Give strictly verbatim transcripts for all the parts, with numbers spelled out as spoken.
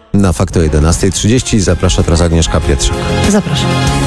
Na Fakty o jedenasta trzydzieści zaprasza teraz Agnieszka Pietrzak. Zapraszam.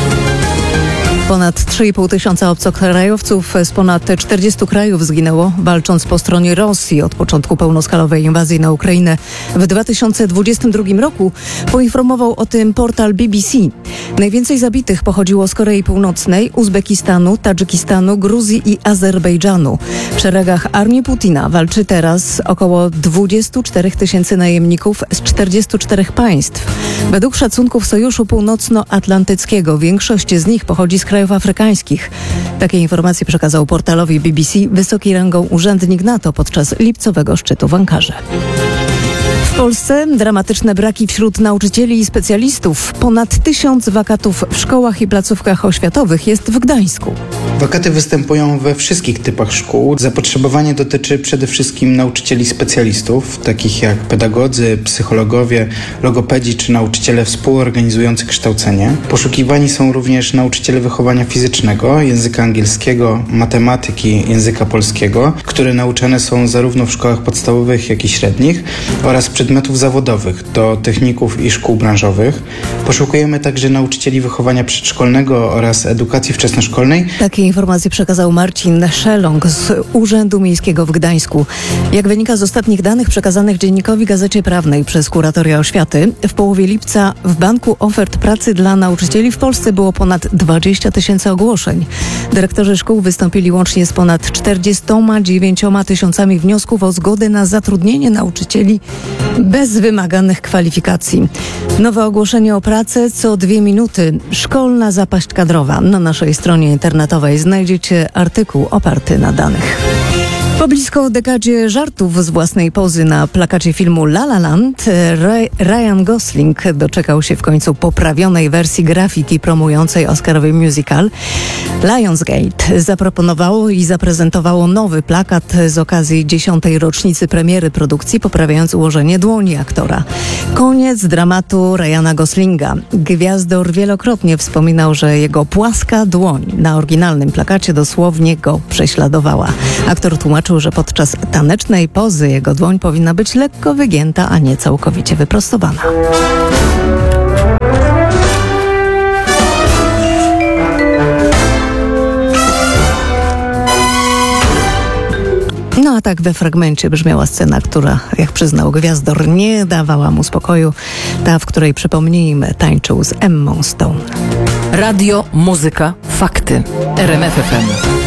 Ponad trzy i pół tysiąca obcokrajowców z ponad czterdziestu krajów zginęło, walcząc po stronie Rosji od początku pełnoskalowej inwazji na Ukrainę w dwa tysiące dwudziestym drugim roku, poinformował o tym portal B B C. Najwięcej zabitych pochodziło z Korei Północnej, Uzbekistanu, Tadżykistanu, Gruzji i Azerbejdżanu. W szeregach armii Putina walczy teraz około dwudziestu czterech tysięcy najemników z czterdziestu czterech państw. Według szacunków Sojuszu Północnoatlantyckiego większość z nich pochodzi z krajów afrykańskich. Takie informacje przekazał portalowi B B C wysoki rangą urzędnik NATO podczas lipcowego szczytu w Ankarze. W Polsce dramatyczne braki wśród nauczycieli i specjalistów. Ponad tysiąc wakatów w szkołach i placówkach oświatowych jest w Gdańsku. Wakaty występują we wszystkich typach szkół. Zapotrzebowanie dotyczy przede wszystkim nauczycieli specjalistów, takich jak pedagodzy, psychologowie, logopedzi czy nauczyciele współorganizujący kształcenie. Poszukiwani są również nauczyciele wychowania fizycznego, języka angielskiego, matematyki, języka polskiego, które nauczane są zarówno w szkołach podstawowych, jak i średnich, oraz przedmiotów zawodowych do techników i szkół branżowych. Poszukujemy także nauczycieli wychowania przedszkolnego oraz edukacji wczesnoszkolnej. Takie informacje przekazał Marcin Szelong z Urzędu Miejskiego w Gdańsku. Jak wynika z ostatnich danych przekazanych Dziennikowi Gazecie Prawnej przez Kuratoria Oświaty, w połowie lipca w Banku Ofert Pracy dla Nauczycieli w Polsce było ponad dwadzieścia tysięcy ogłoszeń. Dyrektorzy szkół wystąpili łącznie z ponad czterdziestoma dziewięcioma tysiącami wniosków o zgodę na zatrudnienie nauczycieli bez wymaganych kwalifikacji. Nowe ogłoszenie o pracę co dwie minuty. Szkolna zapaść kadrowa. Na naszej stronie internetowej znajdziecie artykuł oparty na danych. Po blisko dekadzie żartów z własnej pozy na plakacie filmu La La Land, Ryan Gosling doczekał się w końcu poprawionej wersji grafiki promującej Oscarowy musical. Lionsgate zaproponowało i zaprezentowało nowy plakat z okazji dziesiątej rocznicy premiery produkcji, poprawiając ułożenie dłoni aktora. Koniec dramatu Ryana Goslinga. Gwiazdor wielokrotnie wspominał, że jego płaska dłoń na oryginalnym plakacie dosłownie go prześladowała. Aktor tłumaczył, że podczas tanecznej pozy jego dłoń powinna być lekko wygięta, a nie całkowicie wyprostowana. No a tak we fragmencie brzmiała scena, która, jak przyznał gwiazdor, nie dawała mu spokoju. Ta, w której, przypomnijmy, tańczył z Emmą Stone. Radio, muzyka, fakty. R M F F M.